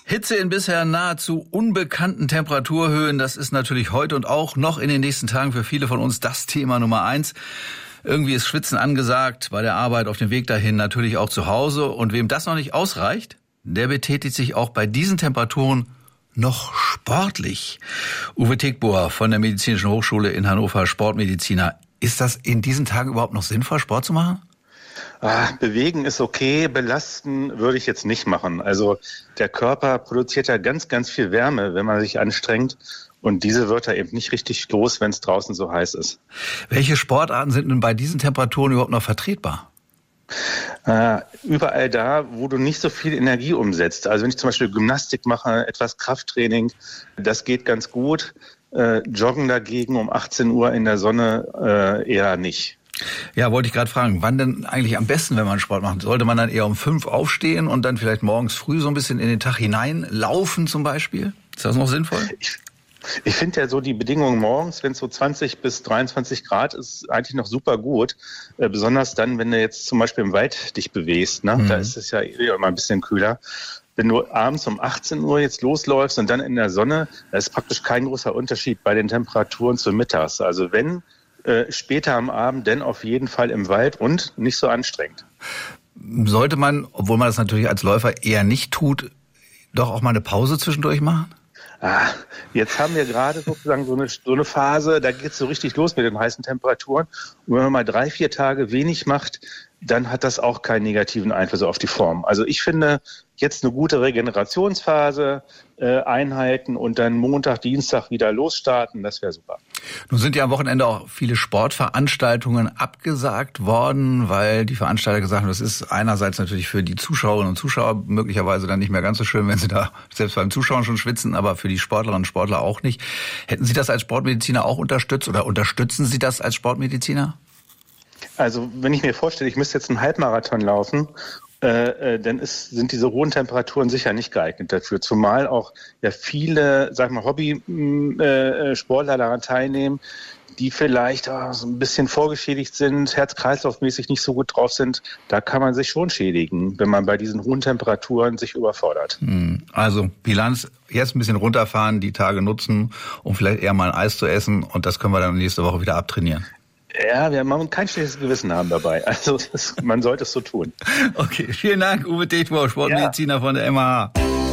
Hitze in bisher nahezu unbekannten Temperaturhöhen, das ist natürlich heute und auch noch in den nächsten Tagen für viele von uns das Thema Nummer 1. Irgendwie ist Schwitzen angesagt, bei der Arbeit, auf dem Weg dahin, natürlich auch zu Hause. Und wem das noch nicht ausreicht, der betätigt sich auch bei diesen Temperaturen noch sportlich. Uwe Tegboer von der Medizinischen Hochschule in Hannover, Sportmediziner. Ist das in diesen Tagen überhaupt noch sinnvoll, Sport zu machen? Bewegen ist okay, belasten würde ich jetzt nicht machen. Also der Körper produziert ja ganz, ganz viel Wärme, wenn man sich anstrengt. Und diese wird er eben nicht richtig los, wenn es draußen so heiß ist. Welche Sportarten sind denn bei diesen Temperaturen überhaupt noch vertretbar? Überall da, wo du nicht so viel Energie umsetzt. Also wenn ich zum Beispiel Gymnastik mache, etwas Krafttraining, das geht ganz gut. Joggen dagegen um 18 Uhr in der Sonne eher nicht. Ja, wollte ich gerade fragen, wann denn eigentlich am besten, wenn man Sport macht? Sollte man dann eher um 5 aufstehen und dann vielleicht morgens früh so ein bisschen in den Tag hinein laufen zum Beispiel? Ist das noch sinnvoll? Ich finde ja so die Bedingungen morgens, wenn es so 20 bis 23 Grad ist, eigentlich noch super gut. Besonders dann, wenn du jetzt zum Beispiel im Wald dich bewegst, ne? Da ist es ja immer ein bisschen kühler. Wenn du abends um 18 Uhr jetzt losläufst und dann in der Sonne, da ist praktisch kein großer Unterschied bei den Temperaturen zu mittags. Also wenn später am Abend, denn auf jeden Fall im Wald und nicht so anstrengend. Sollte man, obwohl man das natürlich als Läufer eher nicht tut, doch auch mal eine Pause zwischendurch machen? Jetzt haben wir gerade sozusagen so eine Phase, da geht es so richtig los mit den heißen Temperaturen. Und wenn man mal 3-4 Tage wenig macht, dann hat das auch keinen negativen Einfluss auf die Form. Also ich finde, jetzt eine gute Regenerationsphase einhalten und dann Montag, Dienstag wieder losstarten, das wäre super. Nun sind ja am Wochenende auch viele Sportveranstaltungen abgesagt worden, weil die Veranstalter gesagt haben, das ist einerseits natürlich für die Zuschauerinnen und Zuschauer möglicherweise dann nicht mehr ganz so schön, wenn sie da selbst beim Zuschauen schon schwitzen, aber für die Sportlerinnen und Sportler auch nicht. Hätten Sie das als Sportmediziner auch unterstützt oder unterstützen Sie das als Sportmediziner? Also wenn ich mir vorstelle, ich müsste jetzt einen Halbmarathon laufen, dann sind diese hohen Temperaturen sicher nicht geeignet dafür. Zumal auch ja viele, sag mal, Hobby-Sportler daran teilnehmen, die vielleicht so ein bisschen vorgeschädigt sind, herz-kreislaufmäßig nicht so gut drauf sind. Da kann man sich schon schädigen, wenn man bei diesen hohen Temperaturen sich überfordert. Also Bilanz, jetzt ein bisschen runterfahren, die Tage nutzen, um vielleicht eher mal ein Eis zu essen und das können wir dann nächste Woche wieder abtrainieren. Ja, wir haben kein schlechtes Gewissen haben dabei. Also man sollte es so tun. Okay, vielen Dank, Uwe Tegboer, Sportmediziner von der MH.